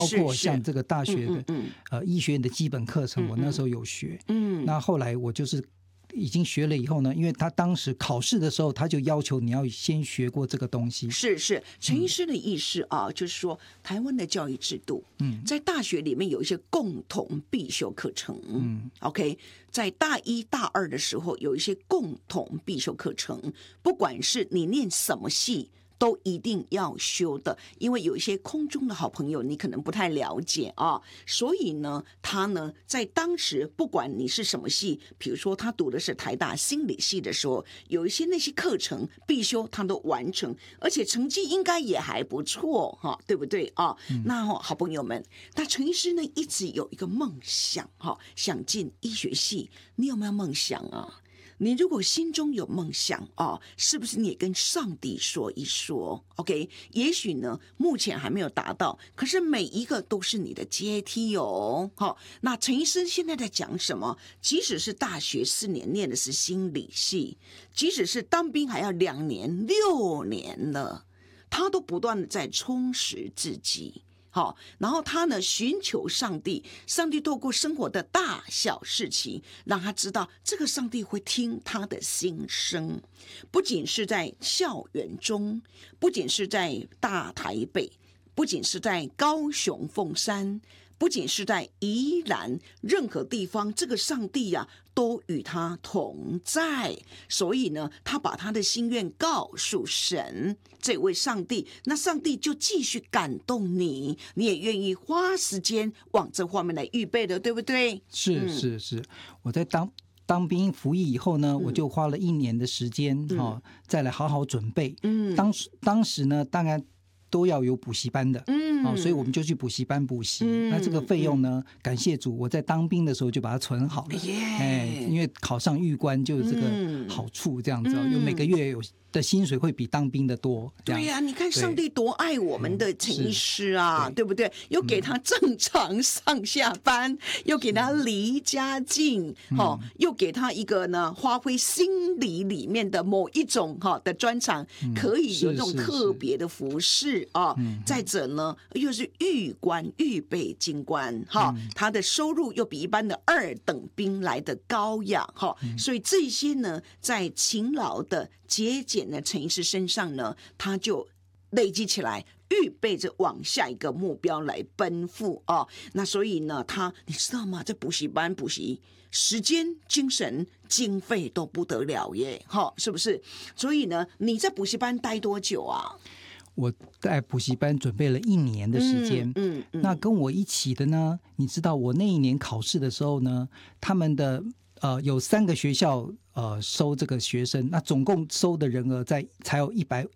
包括像这个大学的医学院的基本课程，我那时候有学。那后来我就是已经学了以后呢，因为他当时考试的时候，他就要求你要先学过这个东西。 是陈医师的意思啊，就是说台湾的教育制度，在大学里面有一些共同必修课程。OK， 在大一大二的时候有一些共同必修课程，不管是你念什么系，都一定要修的，因为有一些空中的好朋友你可能不太了解啊，所以呢，他呢在当时不管你是什么系，比如说他读的是台大心理系的时候，有一些那些课程必修他都完成，而且成绩应该也还不错哈，对不对啊？那好朋友们，那陈医师呢一直有一个梦想哈，想进医学系，你有没有梦想啊？你如果心中有梦想是不是你也跟上帝说一说 ？OK， 也许呢，目前还没有达到，可是每一个都是你的阶梯哦。那陈医生现在在讲什么？即使是大学4年念的是心理系，即使是当兵还要2年6年了，他都不断的在充实自己。然后他呢寻求上帝，上帝透过生活的大小事情，让他知道这个上帝会听他的心声，不仅是在校园中，不仅是在大台北，不仅是在高雄凤山，不仅是在宜兰，任何地方，这个上帝都与他同在。所以呢，他把他的心愿告诉神，这位上帝，那上帝就继续感动你，你也愿意花时间往这方面来预备的，对不对？ 是，我在当兵服役以后呢，我就花了1年的时间再来好好准备。当时呢，当然都要有补习班的，所以我们就去补习班补习。那这个费用呢，感谢主，我在当兵的时候就把它存好了。因为考上预官就有这个好处，这样子有每个月有的薪水会比当兵的多。 对呀，你看上帝多爱我们的陈医师啊，对不对？又给他正常上下班，又给他离家近，又给他一个呢发挥心理里面的某一种的专长，可以有这种特别的服饰啊。再者呢，又是预官预备军官他的收入又比一般的2等兵来的高呀所以这些呢，在勤劳的节俭的陈医师身上呢，他就累积起来，预备着往下一个目标来奔赴那所以呢，你知道吗？在补习班补习，时间、精神、经费都不得了耶，是不是？所以呢，你在补习班待多久啊？ 我在补习班准备了1年的时间。那跟我一起的呢，你知道我那一年考试的时候呢，他们的有3个学校收这个学生，那总共收的人额才有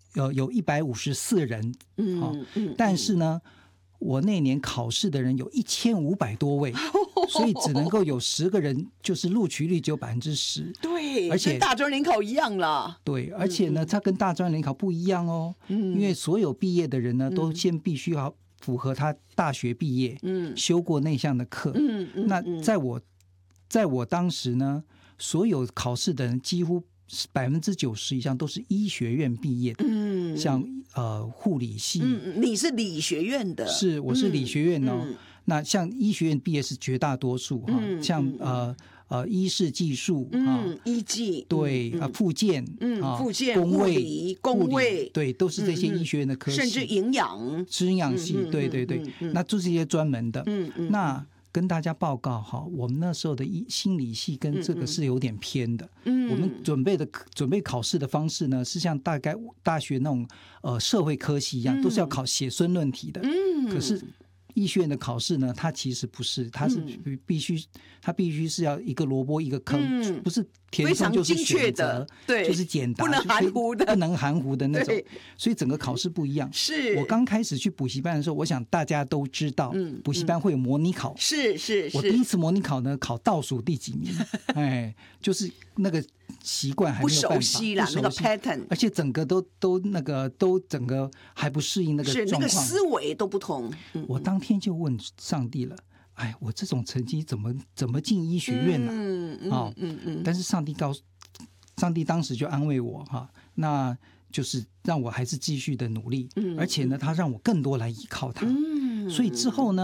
154人。但是呢，我那年考试的人有1500多位，所以只能够有10个人，就是录取率只有10%。 对， 而且跟大专联考一样啦。 对，而且呢，它跟大专联考不一样因为所有毕业的人呢，都先必须要符合他大学毕业，修过那项的课。那在我当时呢，所有考试的人几乎90%以上都是医学院毕业的。像护理系。 你是理学院的？ 是，我是理学院那像医学院毕业是绝大多数像医事技术医技， 对复健复健、 工卫， 对，都是这些医学院的科系， 甚至营养系，对，那就是一些专门的。那跟大家报告我们那时候的心理系跟这个是有点偏的。我们准备考试的方式呢，是像大学那种社会科系一样，都是要考写申论题的。可是医学院的考试呢，它其实不是，它是必须是要一个萝卜一个坑，不是填充就是选择， 对， 就是简答， 不能含糊的那种。所以整个考试不一样。 是我刚开始去补习班的时候，我想大家都知道，补习班会有模拟考。 是我第一次模拟考呢，考倒数第几名，就是那个习惯还没有办法， 不熟悉啦，那个 pattern， 而且整个都整个还不适应那个状况， 是那个思维都不同。 我当天就问上帝了，我这种成绩怎么进医学院呢？但是上帝当时就安慰我那就是让我还是继续的努力，而且呢，他让我更多来依靠他。 所以之后呢